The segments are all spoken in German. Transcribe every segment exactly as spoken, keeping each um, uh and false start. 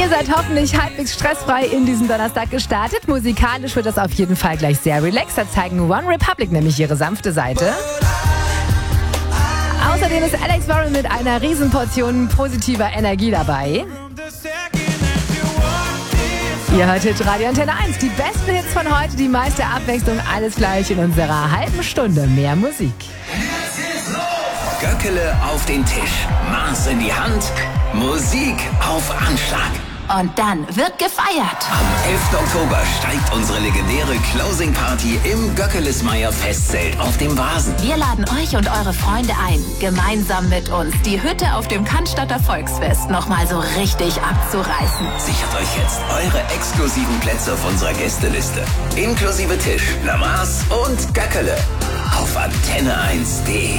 Ihr seid hoffentlich halbwegs stressfrei in diesen Donnerstag gestartet. Musikalisch wird das auf jeden Fall gleich sehr relaxed. Da zeigen One Republic nämlich ihre sanfte Seite. Außerdem ist Alex Warren mit einer Riesenportion positiver Energie dabei. Ihr hört Hit Radio Antenne eins. Die besten Hits von heute, die meiste Abwechslung, alles gleich in unserer halben Stunde. Mehr Musik. Göckele auf den Tisch, Maß in die Hand, Musik auf Anschlag. Und dann wird gefeiert. Am elften Oktober steigt unsere legendäre Closing Party im Göckelesmeyer Festzelt auf dem Vasen. Wir laden euch und eure Freunde ein, gemeinsam mit uns die Hütte auf dem Cannstatter Volksfest nochmal so richtig abzureißen. Sichert euch jetzt eure exklusiven Plätze auf unserer Gästeliste. Inklusive Tisch, Lamaß und Göckele. Auf antenne eins punkt de.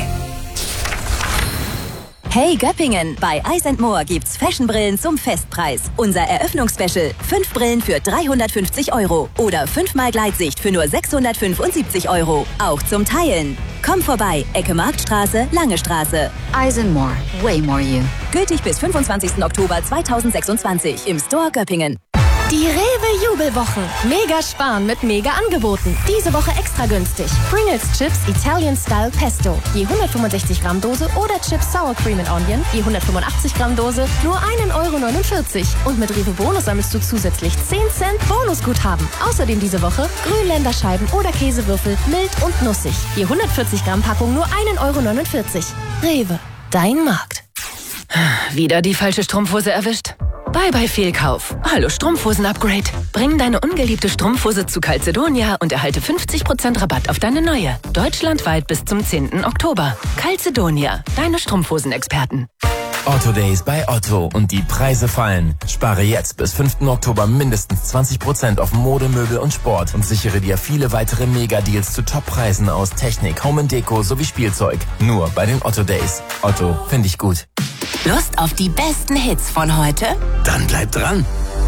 Hey Göppingen, bei Eyes and More gibt's Fashionbrillen zum Festpreis. Unser Eröffnungsspecial, fünf Brillen für dreihundertfünfzig Euro oder fünfmal Gleitsicht für nur sechshundertfünfundsiebzig Euro. Auch zum Teilen. Komm vorbei, Ecke Marktstraße, Lange Straße. Eyes and More, way more you. Gültig bis fünfundzwanzigsten Oktober zweitausendsechsundzwanzig im Store Göppingen. Die Rewe-Jubelwochen. Mega sparen mit mega Angeboten. Diese Woche extra günstig. Pringles Chips Italian Style Pesto. Je hundertfünfundsechzig Gramm Dose oder Chips Sour Cream and Onion. Je hundertfünfundachtzig Gramm Dose. Nur ein Euro neunundvierzig. Und mit Rewe Bonus sammelst du zusätzlich zehn Cent Bonusguthaben. Außerdem diese Woche Grünländerscheiben oder Käsewürfel. Mild und nussig. Je hundertvierzig Gramm Packung nur ein Euro neunundvierzig. Rewe. Dein Markt. Wieder die falsche Strumpfhose erwischt? Bye bye Fehlkauf. Hallo Strumpfhosen-Upgrade. Bring deine ungeliebte Strumpfhose zu Calzedonia und erhalte fünfzig Prozent Rabatt auf deine neue. Deutschlandweit bis zum zehnten Oktober. Calzedonia, deine Strumpfhosen-Experten. Otto Days bei Otto und die Preise fallen. Spare jetzt bis fünften Oktober mindestens zwanzig Prozent auf Mode, Möbel und Sport und sichere dir viele weitere Mega-Deals zu Top-Preisen aus Technik, Home and Deko sowie Spielzeug. Nur bei den Otto Days. Otto, finde ich gut. Lust auf die besten Hits von heute? Dann bleibt dran.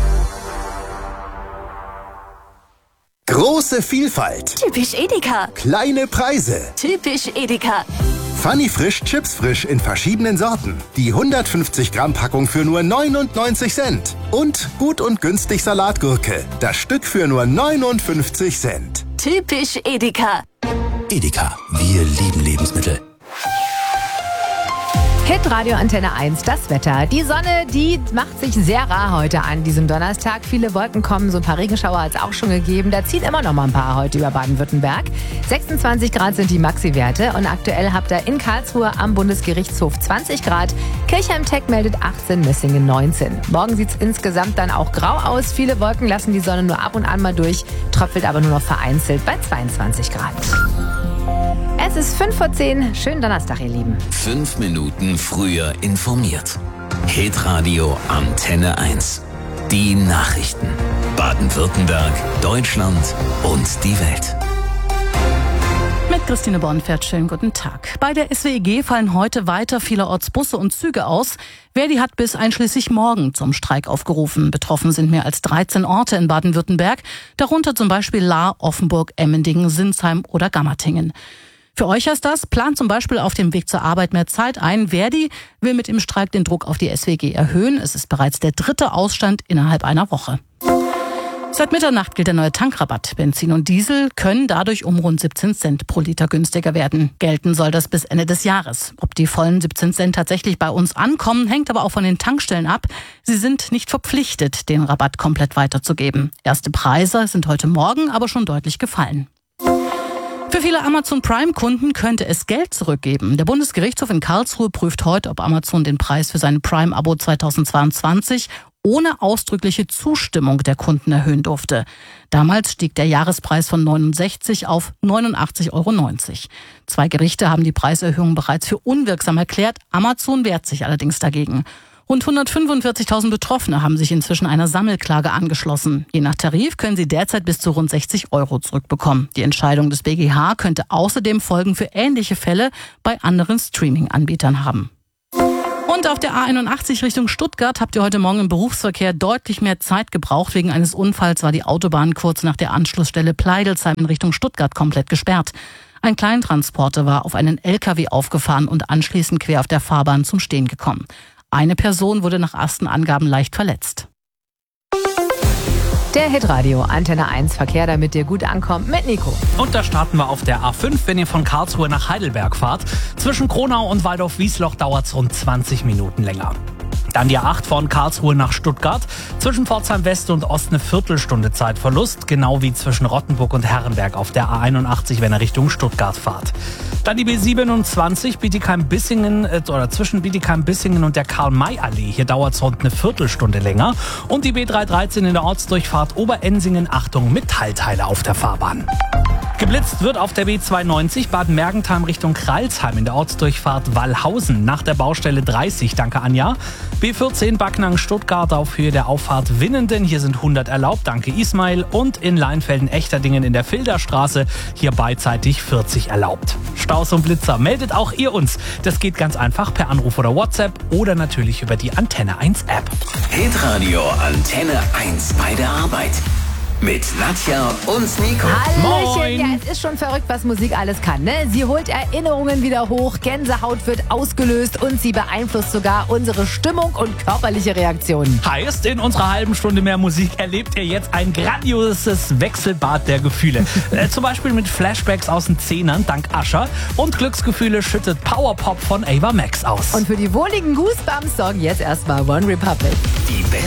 Große Vielfalt. Typisch Edeka. Kleine Preise. Typisch Edeka. Funny Frisch Chips Frisch in verschiedenen Sorten. Die hundertfünfzig Gramm Packung für nur neunundneunzig Cent. Und gut und günstig Salatgurke. Das Stück für nur neunundfünfzig Cent. Typisch Edeka. Edeka, wir lieben Lebensmittel. Hit Radio Antenne eins, das Wetter. Die Sonne, die macht sich sehr rar heute an diesem Donnerstag. Viele Wolken kommen, so ein paar Regenschauer hat es auch schon gegeben. Da zieht immer noch mal ein paar heute über Baden-Württemberg. sechsundzwanzig Grad sind die Maxi-Werte und aktuell habt ihr in Karlsruhe am Bundesgerichtshof zwanzig Grad. Kirchheim-Tech meldet achtzehn, Messingen neunzehn. Morgen sieht es insgesamt dann auch grau aus. Viele Wolken lassen die Sonne nur ab und an mal durch, tröpfelt aber nur noch vereinzelt bei zweiundzwanzig Grad. Es ist fünf vor zehn. Schönen Donnerstag, ihr Lieben. Fünf Minuten früher informiert. Hitradio Antenne eins. Die Nachrichten. Baden-Württemberg, Deutschland und die Welt. Mit Christine Bornfeld, schönen guten Tag. Bei der S W E G fallen heute weiter vielerorts Busse und Züge aus. Verdi hat bis einschließlich morgen zum Streik aufgerufen. Betroffen sind mehr als dreizehn Orte in Baden-Württemberg, darunter zum Beispiel Lahr, Offenburg, Emmendingen, Sinsheim oder Gammertingen. Für euch heißt das, plant zum Beispiel auf dem Weg zur Arbeit mehr Zeit ein. Verdi will mit dem Streik den Druck auf die S W G erhöhen. Es ist bereits der dritte Ausstand innerhalb einer Woche. Seit Mitternacht gilt der neue Tankrabatt. Benzin und Diesel können dadurch um rund siebzehn Cent pro Liter günstiger werden. Gelten soll das bis Ende des Jahres. Ob die vollen siebzehn Cent tatsächlich bei uns ankommen, hängt aber auch von den Tankstellen ab. Sie sind nicht verpflichtet, den Rabatt komplett weiterzugeben. Erste Preise sind heute Morgen aber schon deutlich gefallen. Für viele Amazon Prime-Kunden könnte es Geld zurückgeben. Der Bundesgerichtshof in Karlsruhe prüft heute, ob Amazon den Preis für sein Prime-Abo zweitausendzweiundzwanzig ohne ausdrückliche Zustimmung der Kunden erhöhen durfte. Damals stieg der Jahrespreis von neunundsechzig auf neunundachtzig Euro neunzig. Zwei Gerichte haben die Preiserhöhung bereits für unwirksam erklärt. Amazon wehrt sich allerdings dagegen. Rund hundertfünfundvierzigtausend Betroffene haben sich inzwischen einer Sammelklage angeschlossen. Je nach Tarif können sie derzeit bis zu rund sechzig Euro zurückbekommen. Die Entscheidung des B G H könnte außerdem Folgen für ähnliche Fälle bei anderen Streaming-Anbietern haben. Und auf der A einundachtzig Richtung Stuttgart habt ihr heute Morgen im Berufsverkehr deutlich mehr Zeit gebraucht. Wegen eines Unfalls war die Autobahn kurz nach der Anschlussstelle Pleidelsheim in Richtung Stuttgart komplett gesperrt. Ein Kleintransporter war auf einen L K W aufgefahren und anschließend quer auf der Fahrbahn zum Stehen gekommen. Eine Person wurde nach ersten Angaben leicht verletzt. Der Hitradio Antenne eins Verkehr, damit ihr gut ankommt, mit Nico. Und da starten wir auf der A fünf, wenn ihr von Karlsruhe nach Heidelberg fahrt. Zwischen Kronau und Waldorf-Wiesloch dauert es rund zwanzig Minuten länger. Dann die A acht von Karlsruhe nach Stuttgart. Zwischen Pforzheim West und Ost eine Viertelstunde Zeitverlust. Genau wie zwischen Rottenburg und Herrenberg auf der A einundachtzig, wenn ihr Richtung Stuttgart fahrt. Dann die B siebenundzwanzig, Bietigheim-Bissingen, äh, oder zwischen Bietigheim-Bissingen und der Karl-May-Allee. Hier dauert es rund eine Viertelstunde länger. Und die B dreihundertdreizehn in der Ortsdurchfahrt Oberensingen. Achtung, Metallteile auf der Fahrbahn. Geblitzt wird auf der B zweihundertneunzig Baden-Mergentheim Richtung Kralsheim in der Ortsdurchfahrt Wallhausen nach der Baustelle dreißig. Danke, Anja. B vierzehn Backnang-Stuttgart auf Höhe der Auffahrt Winnenden. Hier sind hundert erlaubt. Danke, Ismail. Und in Leinfelden-Echterdingen in der Filderstraße. Hier beidseitig vierzig erlaubt. Staus und Blitzer. Meldet auch ihr uns. Das geht ganz einfach per Anruf oder WhatsApp oder natürlich über die Antenne eins App. Hitradio Antenne eins bei der Arbeit. Mit Nadja und Nico. Hallöchen. Moin. Ja, es ist schon verrückt, was Musik alles kann, ne? Sie holt Erinnerungen wieder hoch, Gänsehaut wird ausgelöst und sie beeinflusst sogar unsere Stimmung und körperliche Reaktionen. Heißt, in unserer halben Stunde mehr Musik erlebt ihr jetzt ein grandioses Wechselbad der Gefühle. äh, zum Beispiel mit Flashbacks aus den Zehnern dank Usher und Glücksgefühle schüttet Powerpop von Ava Max aus. Und für die wohligen Goosebumps sorgen jetzt erstmal One Republic. Die besten